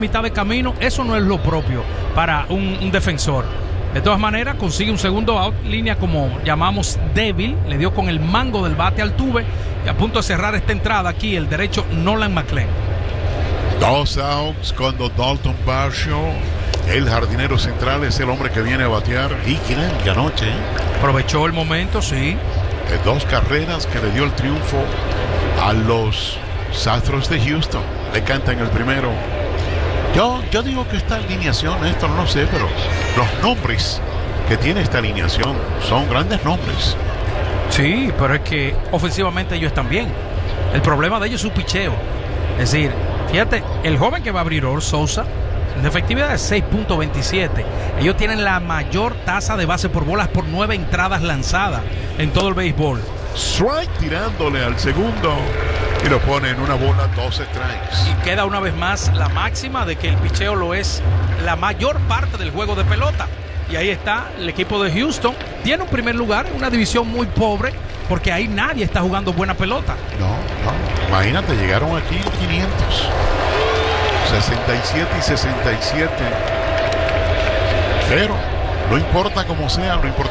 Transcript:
mitad de camino, eso no es lo propio para un defensor. De todas maneras, consigue un segundo out, línea como llamamos débil, le dio con el mango del bate al tuve y a punto de cerrar esta entrada aquí el derecho Nolan McLean. 2 outs cuando Dalton Varsho, el jardinero central, es el hombre que viene a batear. Y que anoche aprovechó el momento, sí. 2 carreras que le dio el triunfo a los Astros de Houston. Le cantan el primero. Yo digo que esta alineación, esto no sé, pero los nombres que tiene esta alineación son grandes nombres. Sí, pero es que ofensivamente ellos están bien. El problema de ellos es su picheo. Es decir, fíjate, el joven que va a abrir, Orel Sousa, de efectividad de 6.27. Ellos tienen la mayor tasa de base por bolas por 9 entradas lanzadas en todo el béisbol. Strike tirándole al segundo y lo pone en una bola, 2 strikes. Y queda una vez más la máxima de que el picheo lo es la mayor parte del juego de pelota. Y ahí está el equipo de Houston. Tiene un primer lugar en una división muy pobre porque ahí nadie está jugando buena pelota. No. Imagínate, llegaron aquí 500. 67 y 67. Pero no importa cómo sea, no importa.